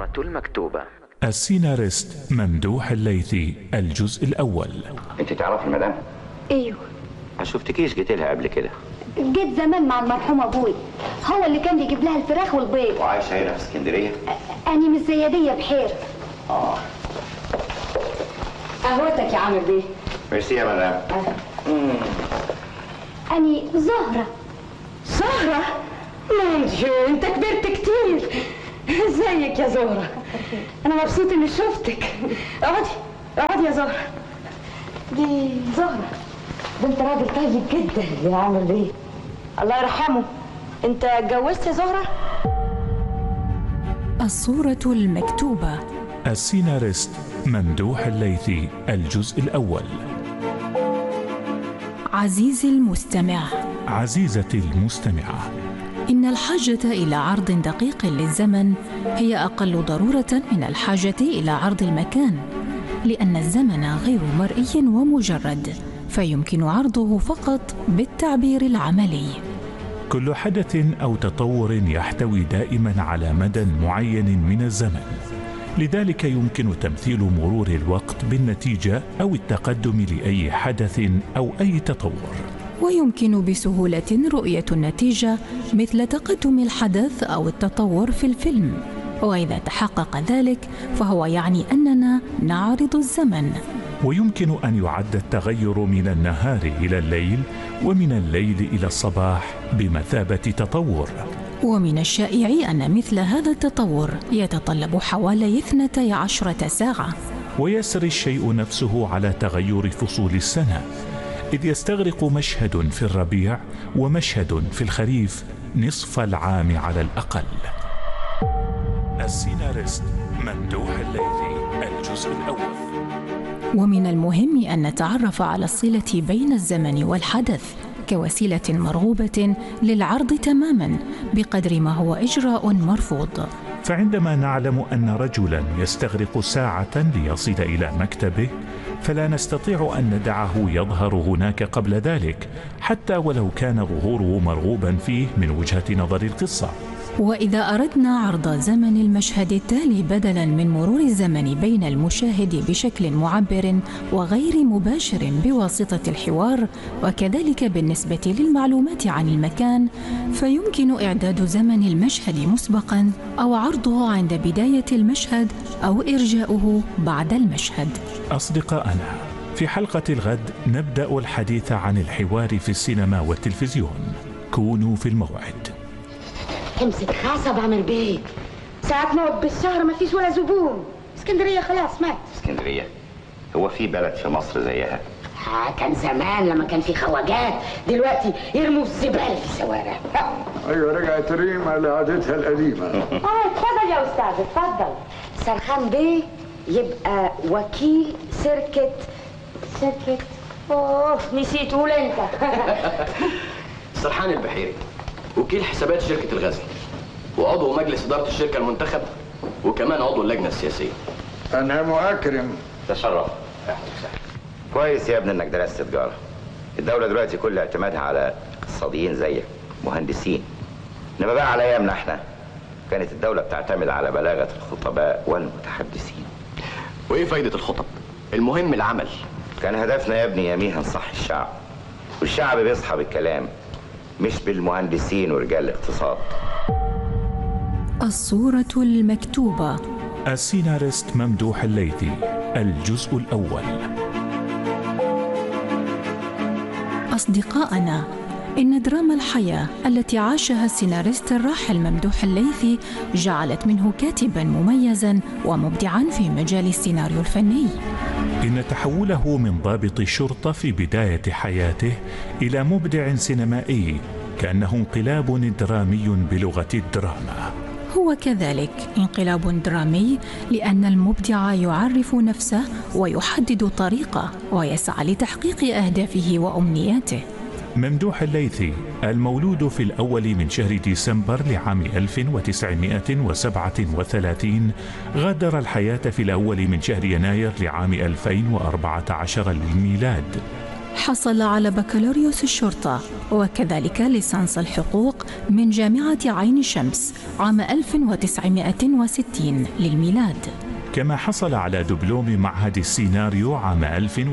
الصورة المكتوبة. السيناريست ممدوح الليثي، الجزء الأول. انت تعرفي المدام؟ ايوه. ما شفتكيش جيت لها قبل كده؟ جيت زمان مع المرحوم ابوي، هو اللي كان بيجيب لها الفراخ والبيض. وعايشه هنا في اسكندريه؟ اني مش زياديه بحير. قهوتك يا عامر بيه. ميرسي يا مدام. اني زهره. زهره؟ مونجو، انت كبرت كتير. ازيك يا زهره؟ انا مبسوط اني شفتك. اقعدي يا زهره. دي زهره، ده انت راجل طيب جدا يا عامر بيه، الله يرحمه. انت اتجوزت يا زهره؟ الصورة المكتوبة. السيناريست ممدوح الليثي، الجزء الأول. عزيزي المستمع، عزيزتي المستمعة، إن الحاجة إلى عرض دقيق للزمن هي أقل ضرورة من الحاجة إلى عرض المكان، لأن الزمن غير مرئي ومجرد، فيمكن عرضه فقط بالتعبير العملي. كل حدث أو تطور يحتوي دائما على مدى معين من الزمن، لذلك يمكن تمثيل مرور الوقت بالنتيجة أو التقدم لأي حدث أو أي تطور. ويمكن بسهولة رؤية النتيجة مثل تقدم الحدث أو التطور في الفيلم، وإذا تحقق ذلك فهو يعني أننا نعرض الزمن. ويمكن أن يعد التغير من النهار إلى الليل ومن الليل إلى الصباح بمثابة تطور. ومن الشائع أن مثل هذا التطور يتطلب حوالي 12 ساعة. ويسري الشيء نفسه على تغير فصول السنة، إذ يستغرق مشهد في الربيع ومشهد في الخريف نصف العام على الأقل. السيناريست ممدوح الليثي، الجزء الأول. ومن المهم أن نتعرف على الصلة بين الزمن والحدث كوسيلة مرغوبة للعرض تماما بقدر ما هو إجراء مرفوض. فعندما نعلم أن رجلا يستغرق ساعة ليصل إلى مكتبه، فلا نستطيع أن ندعه يظهر هناك قبل ذلك، حتى ولو كان ظهوره مرغوبا فيه من وجهة نظر القصة. وإذا أردنا عرض زمن المشهد التالي بدلاً من مرور الزمن بين المشاهد بشكل معبر وغير مباشر بواسطة الحوار، وكذلك بالنسبة للمعلومات عن المكان، فيمكن إعداد زمن المشهد مسبقاً أو عرضه عند بداية المشهد أو إرجاؤه بعد المشهد. أصدقائنا، في حلقة الغد نبدأ الحديث عن الحوار في السينما والتلفزيون. كونوا في الموعد. امسك خاصة بعمر بيه، ساعات نقعد بالشهر ما فيش ولا زبون. اسكندرية خلاص مات. اسكندريه؟ هو في بلد في مصر زيها؟ كان زمان لما كان في خواجات، دلوقتي يرموا الزبالة في الشوارع. ايوه، رجعت ريما لعادتها القديمة. اتفضل يا استاذ اتفضل. سرحان بيه يبقى وكيل شركة نسيت قول انت. سرحان البحيري، وكيل حسابات شركة الغزل، وعضو مجلس إدارة الشركة المنتخب، وكمان عضو اللجنة السياسية. أنا مؤكرم. تشرف. كويس يا ابني إنك درست تجارة. الدولة دلوقتي كل اعتمادها على اقتصاديين زيك، مهندسين. إنما بقى على أيامنا إحنا كانت الدولة بتعتمد على بلاغة الخطباء والمتحدثين. وإيه فايدة الخطب؟ المهم العمل. كان هدفنا يا ابني يوميها نصحي الشعب، والشعب بيصحى بالكلام مش بالمهندسين ورجال الاقتصاد. الصورة المكتوبة. السيناريست ممدوح الليثي، الجزء الأول. أصدقائنا، إن دراما الحياة التي عاشها السيناريست الراحل ممدوح الليثي جعلت منه كاتباً مميزاً ومبدعاً في مجال السيناريو الفني. إن تحوله من ضابط شرطة في بداية حياته إلى مبدع سينمائي كأنه انقلاب درامي بلغة الدراما. هو كذلك انقلاب درامي، لأن المبدع يعرف نفسه ويحدد طريقه ويسعى لتحقيق أهدافه وأمنياته. ممدوح الليثي، المولود في الأول من شهر ديسمبر لعام 1937، غادر الحياة في الأول من شهر يناير لعام 2014 للميلاد. حصل على بكالوريوس الشرطة وكذلك ليسانس الحقوق من جامعة عين شمس عام 1960 للميلاد. كما حصل على دبلوم معهد السيناريو عام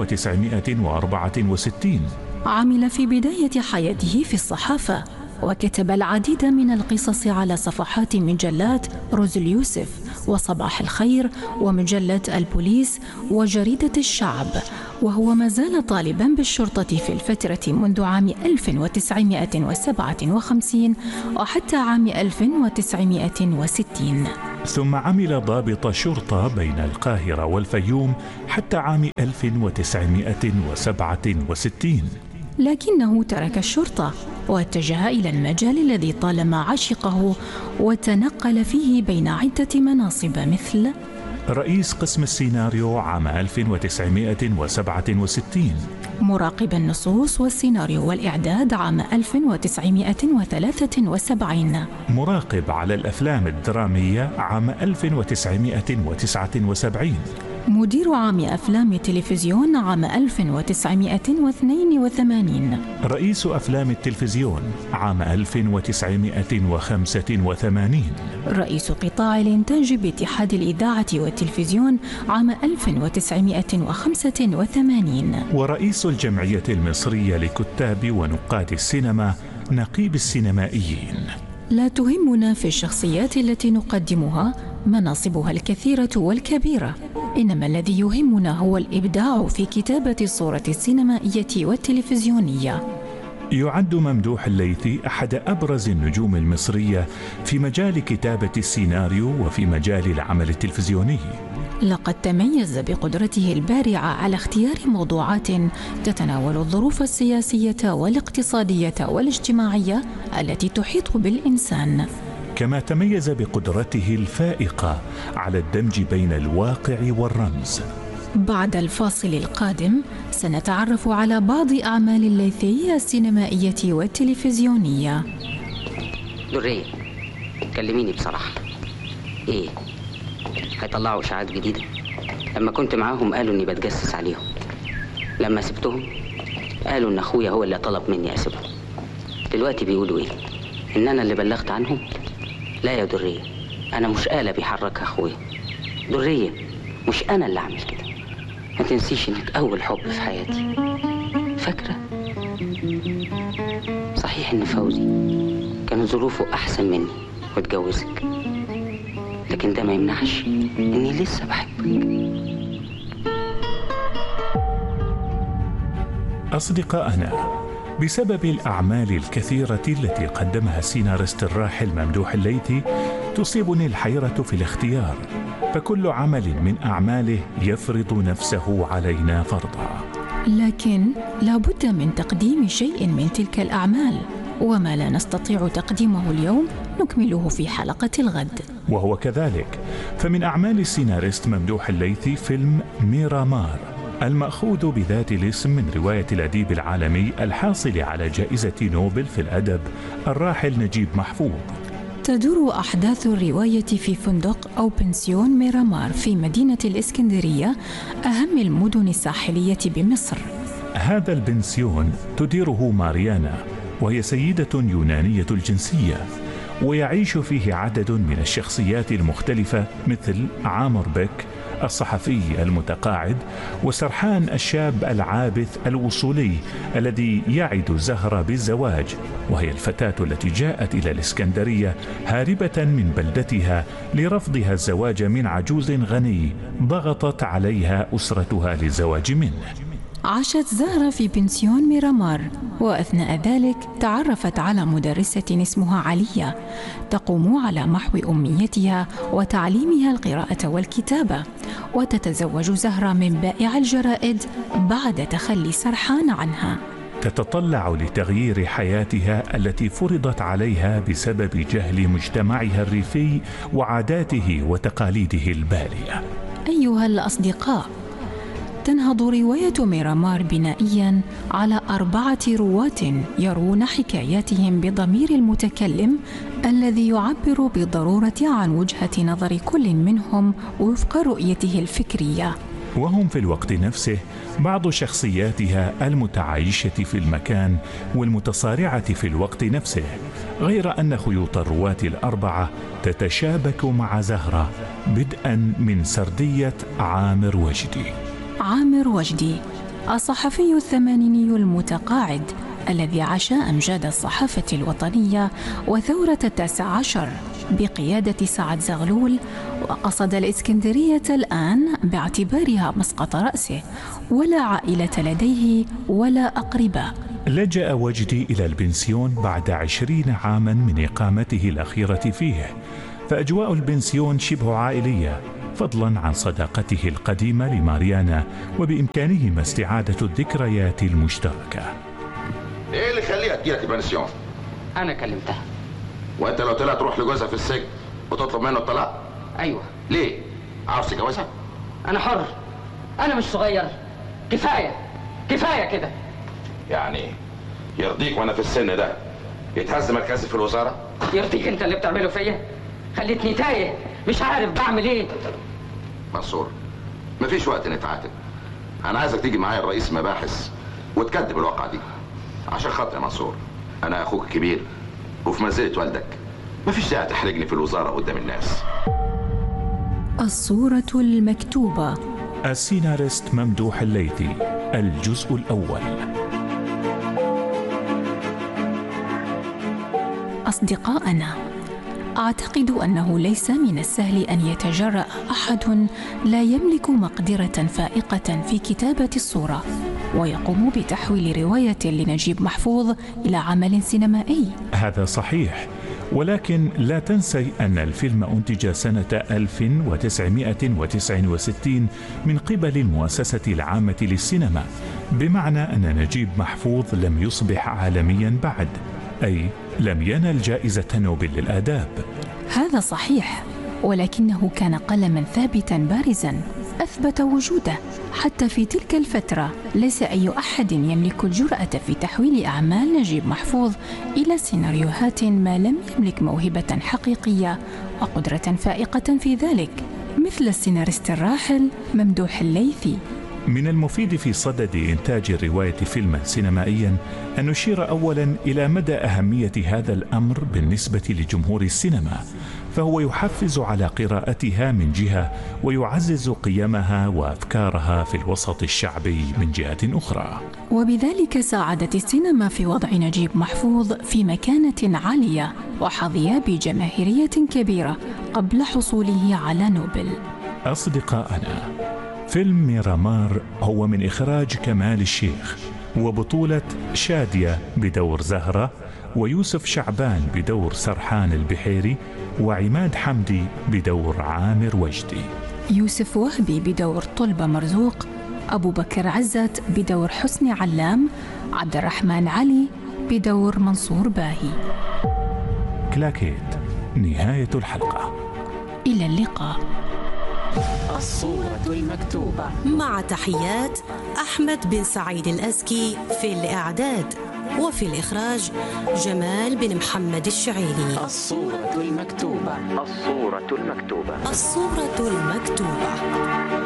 1964. عمل في بداية حياته في الصحافة وكتب العديد من القصص على صفحات مجلات روز اليوسف وصباح الخير ومجلة البوليس وجريدة الشعب، وهو ما زال طالبا بالشرطة في الفترة منذ عام 1957 وحتى عام 1960. ثم عمل ضابط شرطة بين القاهرة والفيوم حتى عام 1967، لكنه ترك الشرطة واتجه إلى المجال الذي طالما عشقه وتنقل فيه بين عدة مناصب مثل رئيس قسم السيناريو عام 1967، مراقب النصوص والسيناريو والإعداد عام 1973، مراقب على الأفلام الدرامية عام 1979، مدير عام أفلام التلفزيون عام 1982، رئيس أفلام التلفزيون عام 1985، رئيس قطاع الإنتاج باتحاد الإذاعة والتلفزيون عام 1985، ورئيس الجمعية المصرية لكتاب ونقاد السينما نقيب السينمائيين. لا تهمنا في الشخصيات التي نقدمها مناصبها الكثيرة والكبيرة، إنما الذي يهمنا هو الإبداع في كتابة الصورة السينمائية والتلفزيونية. يعد ممدوح الليثي أحد أبرز النجوم المصرية في مجال كتابة السيناريو وفي مجال العمل التلفزيوني. لقد تميز بقدرته البارعة على اختيار موضوعات تتناول الظروف السياسية والاقتصادية والاجتماعية التي تحيط بالإنسان، كما تميز بقدرته الفائقة على الدمج بين الواقع والرمز. بعد الفاصل القادم سنتعرف على بعض أعمال الليثي السينمائية والتلفزيونية. درية، كلميني بصراحة، إيه؟ هيطلعوا إشاعات جديدة؟ لما كنت معاهم قالوا إني بتجسس عليهم، لما سبتهم قالوا إن أخويا هو اللي طلب مني أسيبهم، دلوقتي بيقولوا إيه؟ إن أنا اللي بلغت عنهم؟ لا يا درية، أنا مش آلة بيحركها أخويا. درية، مش أنا اللي عامل كده. ما تنسيش إنك أول حب في حياتي، فاكرة؟ صحيح إن فوزي كان ظروفه أحسن مني واتجوزك، لكن ده ما يمنعش إني لسه بحبك. أصدقائنا، بسبب الأعمال الكثيرة التي قدمها السيناريست الراحل ممدوح الليثي تصيبني الحيرة في الاختيار، فكل عمل من أعماله يفرض نفسه علينا فرضا. لكن لابد من تقديم شيء من تلك الأعمال، وما لا نستطيع تقديمه اليوم نكمله في حلقة الغد. وهو كذلك، فمن أعمال السيناريست ممدوح الليثي فيلم ميرامار، المأخوذ بذات الاسم من رواية الأديب العالمي الحاصل على جائزة نوبل في الأدب الراحل نجيب محفوظ. تدور أحداث الرواية في فندق أو بنسيون ميرامار في مدينة الإسكندرية، أهم المدن الساحلية بمصر. هذا البنسيون تديره ماريانا، وهي سيدة يونانية الجنسية، ويعيش فيه عدد من الشخصيات المختلفة مثل عامر بك الصحفي المتقاعد، وسرحان الشاب العابث الوصولي الذي يعد زهرة بالزواج، وهي الفتاة التي جاءت إلى الإسكندرية هاربة من بلدتها لرفضها الزواج من عجوز غني ضغطت عليها أسرتها للزواج منه. عاشت زهرة في بنسيون ميرامار، وأثناء ذلك تعرفت على مدرسة اسمها علية تقوم على محو أمنيتها وتعليمها القراءة والكتابة، وتتزوج زهرة من بائع الجرائد بعد تخلي سرحان عنها. تتطلع لتغيير حياتها التي فرضت عليها بسبب جهل مجتمعها الريفي وعاداته وتقاليده البالية. أيها الأصدقاء، تنهض رواية ميرامار بنائياً على 4 رواة يروون حكاياتهم بضمير المتكلم الذي يعبر بالضرورة عن وجهة نظر كل منهم وفق رؤيته الفكرية. وهم في الوقت نفسه بعض شخصياتها المتعايشة في المكان والمتصارعة في الوقت نفسه، غير أن خيوط الرواة الأربعة تتشابك مع زهرة بدءا من سردية عامر وجدي. عامر وجدي الصحفي الثمانيني المتقاعد الذي عاش أمجاد الصحافة الوطنية وثورة 19 بقيادة سعد زغلول، وقصد الإسكندرية الآن باعتبارها مسقط رأسه، ولا عائلة لديه ولا أقرباء. لجأ وجدي إلى البنسيون بعد 20 عاما من إقامته الأخيرة فيه، فأجواء البنسيون شبه عائلية، فضلا عن صداقته القديمة لماريانا، وبإمكانهما استعادة الذكريات المشتركة. ايه اللي يخليها تجيلك البنسيون؟ انا كلمتها. وانت لو طلعت تروح لجوزها في السجن وتطلب منه الطلاق؟ ايوه. ليه؟ عاوز تتجوزها؟ انا حر، انا مش صغير، كفايه كده. يعني يرضيك وانا في السن ده يتهز مركزي في الوزاره؟ يرضيك انت اللي بتعمله فيا؟ خليتني تايه، مش عارف بعمل ايه. منصور، مفيش وقت نتعاتب. انا عايزك تيجي معايا الرئيس مباحث وتكذب الواقعه دي عشان خاطر يا منصور. انا اخوك الكبير وفي منزله والدك، مفيش داعي تحرجني في الوزاره قدام الناس. الصورة المكتوبة. السيناريست ممدوح الليثي، الجزء الأول. أصدقائنا، أعتقد أنه ليس من السهل أن يتجرأ أحد لا يملك مقدرة فائقة في كتابة الصورة ويقوم بتحويل رواية لنجيب محفوظ إلى عمل سينمائي. هذا صحيح، ولكن لا تنسي أن الفيلم أنتج سنة 1969 من قبل المؤسسة العامة للسينما، بمعنى أن نجيب محفوظ لم يصبح عالميا بعد، أي لم ينل جائزة نوبل للآداب. هذا صحيح، ولكنه كان قلما ثابتا بارزا أثبت وجوده. حتى في تلك الفترة ليس أي أحد يملك الجرأة في تحويل أعمال نجيب محفوظ إلى سيناريوهات ما لم يملك موهبة حقيقية وقدرة فائقة في ذلك، مثل السيناريست الراحل ممدوح الليثي. من المفيد في صدد إنتاج الرواية فيلما سينمائيا أن نشير أولا إلى مدى أهمية هذا الأمر بالنسبة لجمهور السينما، فهو يحفز على قراءتها من جهة ويعزز قيمها وأفكارها في الوسط الشعبي من جهة أخرى. وبذلك ساعدت السينما في وضع نجيب محفوظ في مكانة عالية وحظي بجماهيرية كبيرة قبل حصوله على نوبل. أصدقائنا، فيلم ميرامار هو من إخراج كمال الشيخ، وبطولة شادية بدور زهرة، ويوسف شعبان بدور سرحان البحيري، وعماد حمدي بدور عامر وجدي، يوسف وهبي بدور طلبة مرزوق، أبو بكر عزت بدور حسني علام، عبد الرحمن علي بدور منصور باهي. كلاكيت، نهاية الحلقة. إلى اللقاء. الصورة المكتوبة، مع تحيات أحمد بن سعيد الأزكي في الإعداد، وفي الإخراج جمال بن محمد الشعيري. الصورة المكتوبة. الصورة المكتوبة. الصورة المكتوبة.